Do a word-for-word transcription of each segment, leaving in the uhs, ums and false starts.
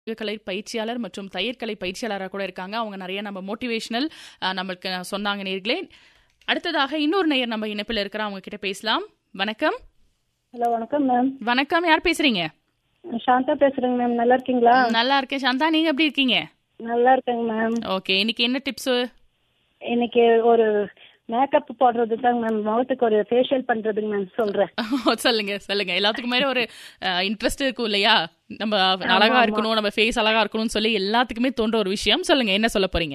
கலை பயிற்சியாளர் மற்றும் தையற்கலை பயிற்சியாளராக கூட இருக்காங்க. அவங்க நிறைய நம்ம மோட்டிவேஷனல் நம்மளுக்கு சொன்னாங்க நேர்களே. அடுத்ததாக இன்னொரு நேயர் நம்ம இணைப்பில் இருக்கிற அவங்க கிட்ட பேசலாம். வணக்கம். ஹலோ, வணக்கம் மேம். வணக்கம், யார் பேசுறீங்க? சாந்தா பேசுறேங்க மேம். நல்லா இருக்கீங்களா? நல்லா இருக்கேன் சாந்தா, நீங்க எப்படி இருக்கீங்க? நல்லா இருக்கேங்க மேம். ஓகே, இன்னைக்கு என்ன டிப்ஸ்? இன்னைக்கு ஒரு மேக்கப் போடுறது தாங்க மேம், முகத்துக்கு ஒரு ஃபேஷியல் பண்றதுங்க மேம் சொல்றேன். சொல்லுங்க சொல்லுங்க. எல்லாத்துக்கும் மேல ஒரு இன்ட்ரெஸ்ட் இருக்கும் இல்லையா? நம்ம அழகா இருக்கணும், நம்ம ஃபேஸ் அழகா இருக்கணும்னு சொல்லி எல்லாத்துக்குமே தோன்ற ஒரு விஷயம். சொல்லுங்க, என்ன சொல்ல போறீங்க?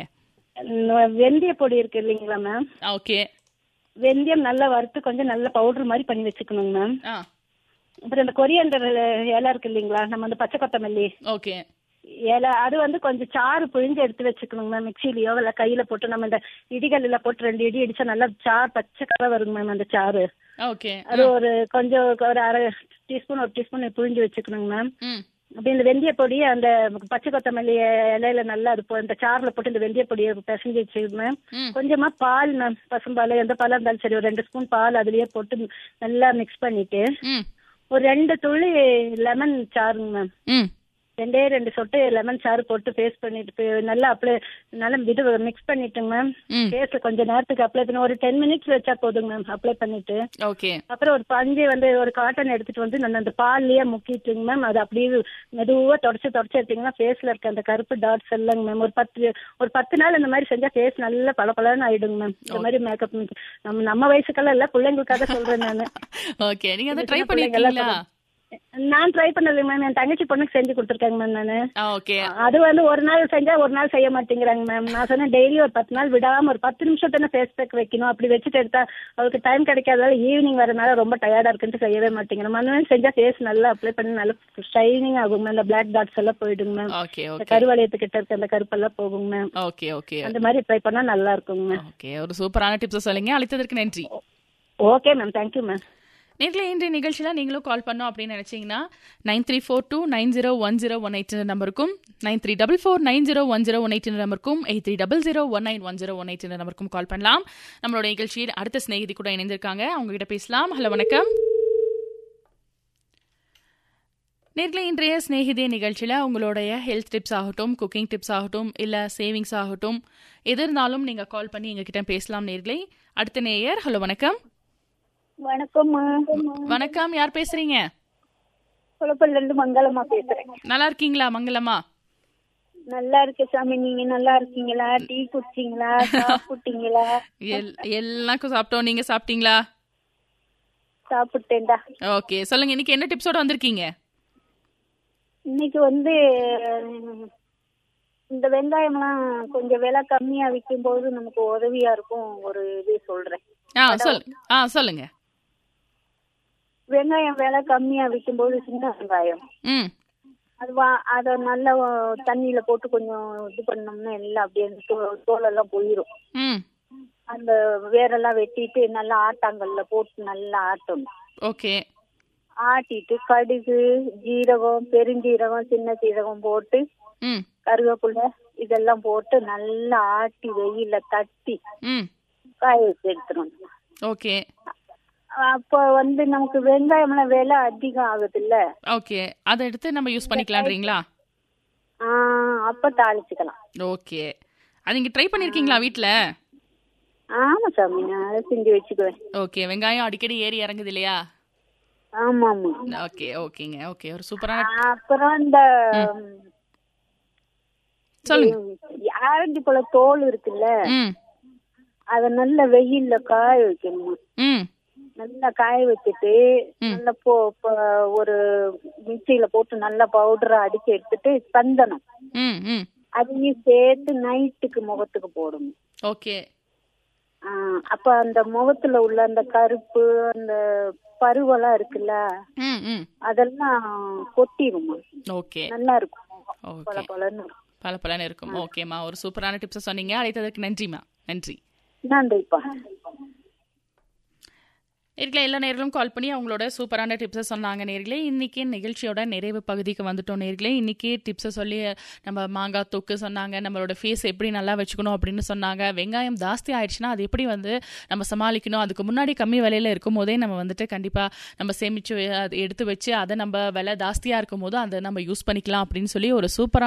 வெந்தய பொடி இருக்கு இல்லைங்களா மேம்? ஓகே. வெந்தயம் நல்லா வறுத்து கொஞ்சம் நல்ல பவுடர் மாதிரி பண்ணி வச்சுக்கணுங்க மேம். அப்புறம் இந்த கொரியண்டர் இலை இருக்கு இல்லைங்களா, நம்ம அந்த பச்சை கொத்தமல்லி ஓகே இலை, அது வந்து கொஞ்சம் சாறு பிழிஞ்சு எடுத்து வச்சுக்கணுங்க மேம். மிக்சிலையோ இல்லை கையில போட்டு நம்ம இந்த இடிகல்ல போட்டு ரெண்டு இடி இடிச்சா நல்லா சாறு பச்சை கலர் வருங்க மேம். அந்த சாறு ஓகே, அது ஒரு கொஞ்சம் ஒரு அரை டீஸ்பூன் ஒரு டீஸ்பூன் பிழிஞ்சு வச்சுக்கணுங்க மேம். அப்படி இந்த வெந்தய பொடி அந்த பச்சை கொத்தமல்லி இலையில நல்லா அது இந்த சாறுல போட்டு இந்த வெந்தய பொடியை பிசைஞ்சு வச்சுக்கணும் மேம். கொஞ்சமா பால் மேம், பசும்பால் எந்த பாலா இருந்தாலும் சரி, ஒரு ரெண்டு ஸ்பூன் பால் அதுலயே போட்டு நல்லா மிக்ஸ் பண்ணிட்டு ஒரு ரெண்டு துளி லெமன் சாறுங்க மேம், ரெண்டே ரெண்டு சொட்டு லெமன் சாறு போட்டு பேஸ்ட் பண்ணிட்டு நல்லா அப்ளை நல்லா இது மிக்ஸ் பண்ணிட்டுங்க மேம். ஃபேஸ்ல கொஞ்ச நேரத்துக்கு அப்ளை பண்ணி ஒரு டென் மினிட்ஸ் வச்சா போதுங்க மேம். அப்ளை பண்ணிட்டு ஓகே, அப்புறம் ஒரு பஞ்சு வந்து ஒரு காட்டன் எடுத்துட்டு வந்து நான் அந்த பால்லயே முக்கிட்டுங்க மேம். அது அப்படியே மெதுவா தொடச்சு தொடச்சு எடுத்தீங்கன்னா ஃபேஸ்ல இருக்க அந்த கருப்பு டாட்ஸ் இல்லைங்க மேம். ஒரு பத்து ஒரு பத்து நாள் இந்த மாதிரி செஞ்சா ஃபேஸ் நல்லா பளபளன்னு ஆயிடுங்க மேம். இந்த மாதிரி மேக்கப் நம்ம நம்ம வயசுக்கெல்லாம் இல்ல, பிள்ளைங்களுக்காக சொல்றேன் நானு. ஓகே, நீங்க அதை ட்ரை பண்ணிருக்கீங்களா? நான் ட்ரை பண்ணது மேம், என் தங்கச்சி பொண்ணுக்கு செஞ்சு கொடுத்துருக்காங்க மேம் நானு. ஓகே, அது வந்து ஒரு நாள் செஞ்சா ஒரு நாள் செய்ய மாட்டேங்கிறாங்க மேம். நான் சொன்னேன் டெய்லி ஒரு பத்து நாள் விடாம ஒரு பத்து நிமிஷம் தானே ஃபேஸ் பேக் வைக்கணும், அப்படி வச்சுட்டு எடுத்தா அவளுக்கு டைம் கிடைக்காதனால ஈவினிங் வரனால ரொம்ப டயர்டா இருக்குன்னு செய்யவே மாட்டேங்கிறேன். மறுநாள் செஞ்சா ஃபேஸ் நல்லா அப்ளை பண்ணி நல்லா ஷைனிங் ஆகும் மேம். இந்த பிளாக் டாட்ஸ் எல்லாம் போயிடுங்க மேம். இந்த கருவளையத்துக்கிட்ட இருக்க அந்த கருப்பெல்லாம் போகுங்க மேம். ஓகே ஓகே, அந்த மாதிரி ட்ரை பண்ணா நல்லா இருக்குங்க மேம். ஓகே, ஒரு சூப்பரான டிப்ஸ் சொல்லுங்க. அழைத்ததற்கு நன்றி. Okay ma'am, thank you ma'am. நேர்களை இன்றைய நிகழ்ச்சியில் நீங்களும் கால் பண்ணோம் அப்படின்னு நினைச்சீங்கன்னா nine three four two nine zero one zero one eight நம்பருக்கும், nine three double four nine zero one zero one eight நம்பருக்கும், eight three double zero one nine one zero one eight நம்பருக்கும் கால் பண்ணலாம். நம்மளோட நிகழ்ச்சியில் அடுத்த ஸ்நேகிதி கூட இணைந்திருக்காங்க, அவங்க கிட்ட பேசலாம். ஹலோ, வணக்கம். நேர்களை இன்றைய ஸ்நேகிதிய நிகழ்ச்சியில் உங்களுடைய ஹெல்த் டிப்ஸ் ஆகட்டும், குக்கிங் டிப்ஸ் ஆகட்டும், இல்லை சேவிங்ஸ் ஆகட்டும், எது இருந்தாலும் நீங்கள் கால் பண்ணி எங்ககிட்ட பேசலாம். நேர்களை அடுத்த நேயர். ஹலோ, வணக்கம். வணக்கம். வணக்கம், யார் பேசுறீங்க? குளப்பல்ல இருந்து மங்களமா பேசுறேன். நல்லா இருக்கீங்களா மங்களமா? நல்லா இருக்கேன் சாமி, நீங்க நல்லா இருக்கீங்களா? டீ குடிச்சீங்களா? சாப்பிட்டீங்களா? எல்லாம் சாப்பிட்டோம், நீங்க சாப்பிட்டீங்களா? சாப்பிட்டேன்டா. ஓகே, சொல்லுங்க, இன்னைக்கு என்ன டிப்ஸோட வந்திருக்கீங்க? இன்னைக்கு வந்து இந்த வெங்காயம்லாம் கொஞ்சம் விலை கம்மியா விற்கும் போது நமக்கு உதவியா இருக்கும் ஒரு இது சொல்றேன். ஆ சொல்லுங்க. ஆ சொல்லுங்க. வெங்காயம் விலை கம்மியா விற்கும் போது சின்ன வெங்காயம் அது வா அதை நல்லா தண்ணியில போட்டு கொஞ்சம் இது பண்ணோம்னா எல்லாம் அப்படியே தோலெல்லாம் போயிடும். அந்த வேரெல்லாம் வெட்டிட்டு நல்லா ஆட்டாங்கல்ல போட்டு நல்லா ஆட்டணும். ஓகே, ஆட்டிட்டு கடுகு, ஜீரகம், பெருஞ்சீரகம், சின்ன சீரகம் போட்டு கருவேப்பிலை இதெல்லாம் போட்டு நல்லா ஆட்டி வெயில தட்டி காய வச்சு எடுத்துடணும். ஓகே, அப்ப வந்து நமக்கு வெங்காயம்லாம் விலை அதிகம் ஆகுது இல்ல? ஓகே, அதை எடுத்து நம்ம யூஸ் பண்ணிக்கலாம்ன்றீங்களா? ஆஹ் அப்ப தாளிச்சுக்கலாம். ஓகே, அது நீங்க ட்ரை பண்ணிருக்கீங்களா வீட்ல? ஆமா சாமி, நான் அதை செஞ்சு வச்சுக்குவேன். ஓகே, வெங்காயம் அடிக்கடி ஏறி இறங்குது இல்லையா? ஆமா ஆமா. ஓகே ஓகேங்க, ஓகே, ஒரு சூப்பரான. அப்புறம் இந்த சொல்லுங்க. ஆரஞ்சு பழ தோல் இருக்குல்ல, அத நல்ல வெயில்ல காய வைக்கணும். நல்லா காய வச்சுட்டு நல்லா போ ஒரு மிக்சியில போட்டு நல்லா பவுடரா அடிச்சு எடுத்துட்டு சந்தனம் அதையும் சேர்த்து நைட்டுக்கு முகத்துக்கு போடணும். ஓகே, அப்ப அந்த முகத்துல உள்ள அந்த கருப்பு அந்த பருவெல்லாம் இருக்குல்ல அதெல்லாம் கொட்டிருமா. ஓகே, நல்லா இருக்கும், பல பலன்னு பல பலன்னு இருக்கும். ஓகேமா, ஒரு சூப்பரான டிப்ஸ் சொன்னீங்க. அழைத்ததற்கு நன்றிமா. நன்றி. நன்றிப்பா. நேர்களே எல்லா நேர்களும் கால் பண்ணி அவங்களோட சூப்பரான டிப்ஸை சொன்னாங்க. நேர்களே இன்னைக்கு நிகழ்ச்சியோட நிறைவு பகுதிக்கு வந்துட்டோம். நேர்களே இன்னைக்கு டிப்ஸை சொல்லி நம்ம மாங்காய் தொக்கு சொன்னாங்க, நம்மளோட ஃபேஸ் எப்படி நல்லா வச்சுக்கணும் அப்படின்னு சொன்னாங்க. வெங்காயம் ஜாஸ்தி ஆயிடுச்சுன்னா அது எப்படி வந்து நம்ம சமாளிக்கணும், அதுக்கு முன்னாடி கம்மி விலையில இருக்கும் போதே நம்ம வந்துட்டு கண்டிப்பாக நம்ம சேமிச்சு அதை எடுத்து வச்சு அதை நம்ம விலை ஜாஸ்தியாக இருக்கும் போது அதை நம்ம யூஸ் பண்ணிக்கலாம் அப்படின்னு சொல்லி ஒரு சூப்பரான